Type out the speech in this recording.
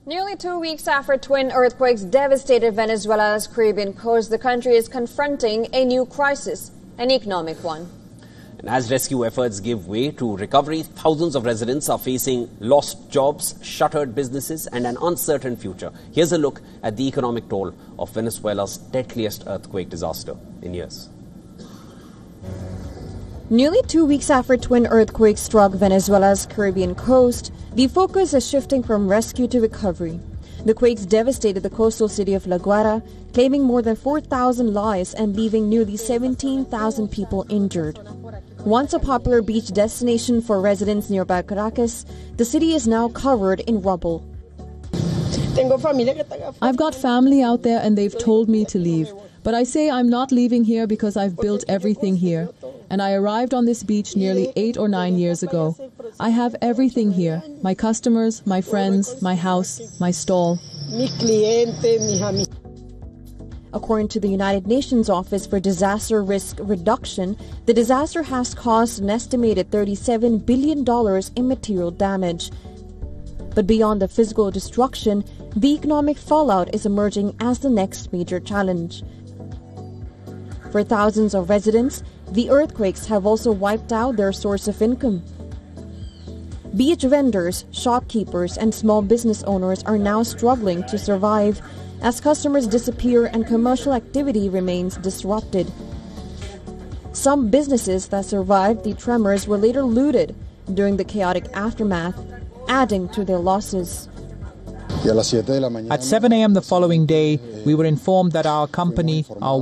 Nearly 2 weeks after twin earthquakes devastated Venezuela's Caribbean coast, the country is confronting a new crisis, an economic one. And as rescue efforts give way to recovery, thousands of residents are facing lost jobs, shuttered businesses and an uncertain future. Here's a look at the economic toll of Venezuela's deadliest earthquake disaster in years. Nearly 2 weeks after twin earthquakes struck Venezuela's Caribbean coast, the focus is shifting from rescue to recovery. The quakes devastated the coastal city of La Guaira, claiming more than 4,000 lives and leaving nearly 17,000 people injured. Once a popular beach destination for residents nearby Caracas, the city is now covered in rubble. I've got family out there and they've told me to leave. But I say I'm not leaving here because I've built everything here. And I arrived on this beach nearly 8 or 9 years ago. I have everything here. My customers, my friends, my house, my stall. According to the United Nations Office for Disaster Risk Reduction, the disaster has caused an estimated $37 billion in material damage. But beyond the physical destruction, the economic fallout is emerging as the next major challenge. For thousands of residents, the earthquakes have also wiped out their source of income. Beach vendors, shopkeepers, and small business owners are now struggling to survive as customers disappear and commercial activity remains disrupted. Some businesses that survived the tremors were later looted during the chaotic aftermath, adding to their losses. At 7 a.m. the following day, we were informed that our company, our